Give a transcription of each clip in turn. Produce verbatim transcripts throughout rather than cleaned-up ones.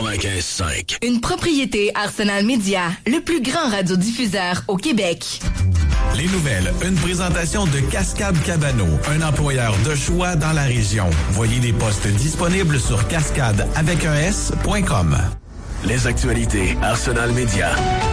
quatre-vingt-quinze cinq. Une propriété Arsenal Média, le plus grand radiodiffuseur au Québec. Les nouvelles, une présentation de Cascade Cabano, un employeur de choix dans la région. Voyez les postes disponibles sur cascade avec un S point com. Les actualités Arsenal Média.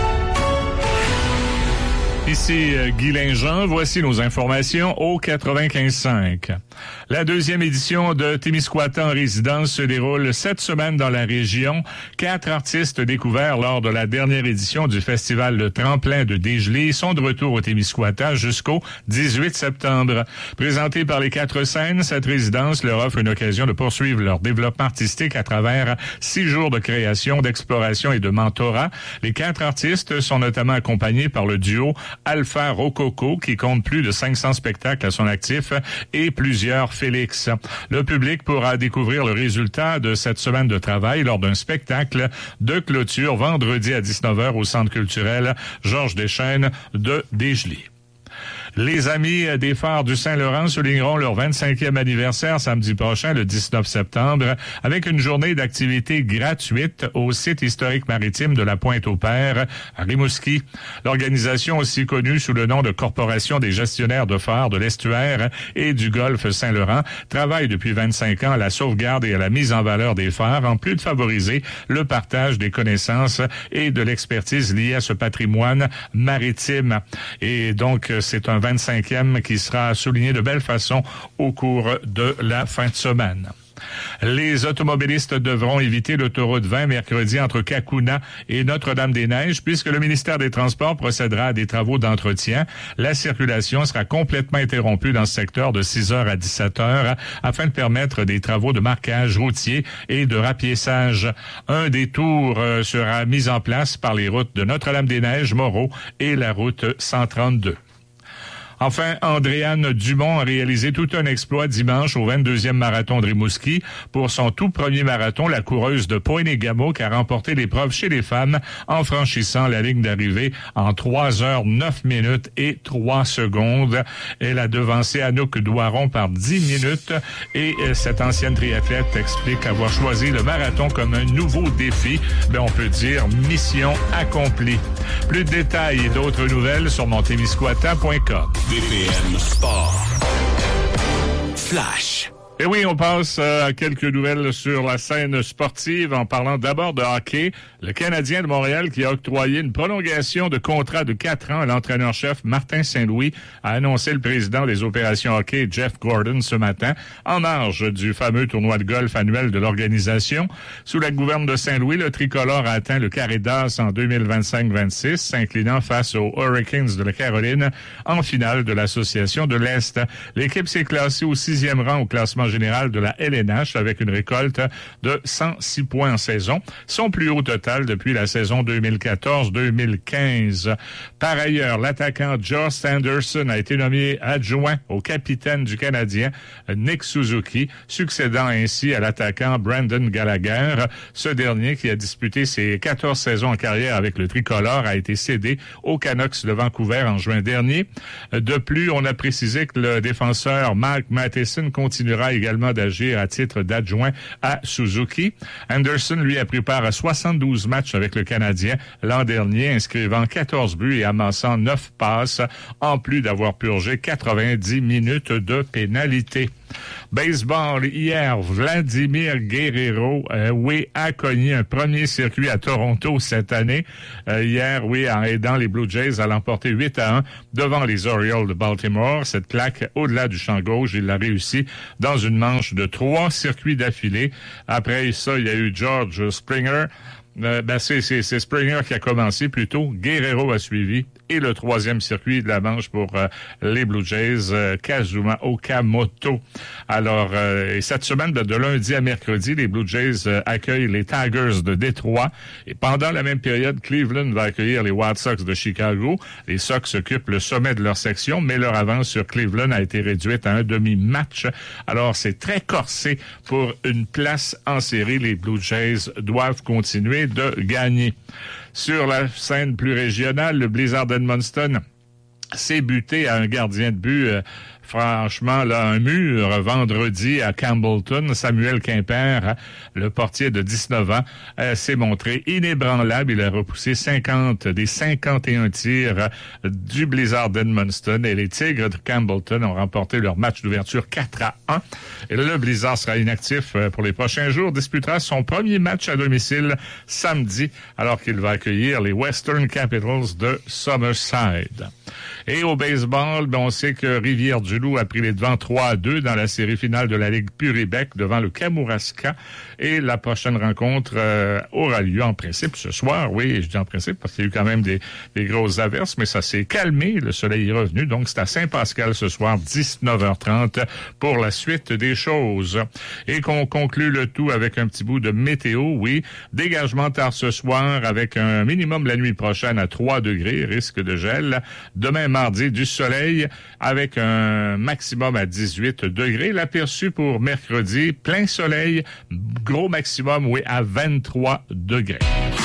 Ici euh, Guy Linjean, voici nos informations au quatre-vingt-quinze cinq. La deuxième édition de Témiscouata en résidence se déroule cette semaine dans la région. Quatre artistes découverts lors de la dernière édition du festival Le Tremplin de Desgelées sont de retour au Témiscouata jusqu'au dix-huit septembre. Présentée par les quatre scènes, cette résidence leur offre une occasion de poursuivre leur développement artistique à travers six jours de création, d'exploration et de mentorat. Les quatre artistes sont notamment accompagnés par le duo Alpha Rococo, qui compte plus de cinq cents spectacles à son actif, et plusieurs Félix. Le public pourra découvrir le résultat de cette semaine de travail lors d'un spectacle de clôture vendredi à dix-neuf heures au Centre culturel Georges Deschênes de Desgelées. Les Amis des Phares du Saint-Laurent souligneront leur vingt-cinquième anniversaire samedi prochain, le dix-neuf septembre, avec une journée d'activités gratuite au site historique maritime de la Pointe-au-Père, à Rimouski. L'organisation, aussi connue sous le nom de Corporation des gestionnaires de phares de l'estuaire et du golfe Saint-Laurent, travaille depuis vingt-cinq ans à la sauvegarde et à la mise en valeur des phares, en plus de favoriser le partage des connaissances et de l'expertise liée à ce patrimoine maritime. Et donc, c'est un vingt-cinquième qui sera souligné de belle façon au cours de la fin de semaine. Les automobilistes devront éviter l'autoroute vingt mercredi entre Cacouna et Notre-Dame-des-Neiges puisque le ministère des Transports procédera à des travaux d'entretien. La circulation sera complètement interrompue dans ce secteur de six heures à dix-sept heures afin de permettre des travaux de marquage routier et de rapiessage. Un détour sera mis en place par les routes de Notre-Dame-des-Neiges, Moreau et la route cent trente-deux. Enfin, Andréane Dumont a réalisé tout un exploit dimanche au vingt-deuxième marathon de Rimouski. Pour son tout premier marathon, la coureuse de Pointe-et-Gamo qui a remporté l'épreuve chez les femmes en franchissant la ligne d'arrivée en trois heures neuf minutes et trois secondes. Elle a devancé Anouk Douaron par dix minutes et cette ancienne triathlète explique avoir choisi le marathon comme un nouveau défi. Ben, on peut dire mission accomplie. Plus de détails et d'autres nouvelles sur mon témiscouata point com. V P M Sport. Flash. Et oui, on passe euh, à quelques nouvelles sur la scène sportive en parlant d'abord de hockey. Le Canadien de Montréal qui a octroyé une prolongation de contrat de quatre ans à l'entraîneur-chef Martin Saint-Louis a annoncé le président des opérations hockey Jeff Gordon ce matin en marge du fameux tournoi de golf annuel de l'organisation. Sous la gouverne de Saint-Louis, le tricolore a atteint le carré d'as en deux mille vingt-cinq vingt-six, s'inclinant face aux Hurricanes de la Caroline en finale de l'Association de l'Est. L'équipe s'est classée au sixième rang au classement général de la L N H avec une récolte de cent six points en saison, son plus haut total depuis la saison deux mille quatorze deux mille quinze. Par ailleurs, l'attaquant Josh Anderson a été nommé adjoint au capitaine du Canadien, Nick Suzuki, succédant ainsi à l'attaquant Brandon Gallagher. Ce dernier, qui a disputé ses quatorze saisons en carrière avec le tricolore, a été cédé aux Canucks de Vancouver en juin dernier. De plus, on a précisé que le défenseur Mark Matheson continuera également d'agir à titre d'adjoint à Suzuki. Anderson, lui, a pris part à soixante-douze matchs avec le Canadien l'an dernier, inscrivant quatorze buts et amassant neuf passes, en plus d'avoir purgé quatre-vingt-dix minutes de pénalité. Baseball, hier, Vladimir Guerrero, euh, oui, a cogné un premier circuit à Toronto cette année. Euh, hier, oui, en aidant les Blue Jays à l'emporter huit à un devant les Orioles de Baltimore. Cette claque au-delà du champ gauche, il l'a réussi dans une manche de trois circuits d'affilée. Après ça, il y a eu George Springer. Euh, ben c'est, c'est, c'est Springer qui a commencé plutôt. Guerrero a suivi. Et le troisième circuit de la manche pour euh, les Blue Jays, euh, Kazuma Okamoto. Alors, euh, et cette semaine, de, de lundi à mercredi, les Blue Jays euh, accueillent les Tigers de Détroit. Et pendant la même période, Cleveland va accueillir les White Sox de Chicago. Les Sox occupent le sommet de leur section, mais leur avance sur Cleveland a été réduite à un demi-match. Alors, c'est très corsé pour une place en série. Les Blue Jays doivent continuer de gagner. Sur la scène plus régionale, le Blizzard d'Edmundston s'est buté à un gardien de but euh, franchement, là, un mur vendredi à Campbellton. Samuel Quimper, le portier de dix-neuf ans, euh, s'est montré inébranlable. Il a repoussé cinquante des cinquante et un tirs du Blizzard d'Edmundston et les Tigres de Campbellton ont remporté leur match d'ouverture quatre à un. Et là, le Blizzard sera inactif pour les prochains jours, disputera son premier match à domicile samedi alors qu'il va accueillir les Western Capitals de Summerside. Et au baseball, ben on sait que Rivière-du-Loup a pris les devants trois à deux dans la série finale de la Ligue Puribec devant le Kamouraska. Et la prochaine rencontre euh, aura lieu en principe ce soir. Oui, je dis en principe parce qu'il y a eu quand même des, des grosses averses, mais ça s'est calmé. Le soleil est revenu. Donc, c'est à Saint-Pascal ce soir, dix-neuf heures trente, pour la suite des choses. Et qu'on conclut le tout avec un petit bout de météo. Oui, dégagement tard ce soir avec un minimum la nuit prochaine à trois degrés, risque de gel. Demain, mardi, du soleil avec un maximum à dix-huit degrés. L'aperçu pour mercredi, plein soleil, gros maximum, oui, à vingt-trois degrés.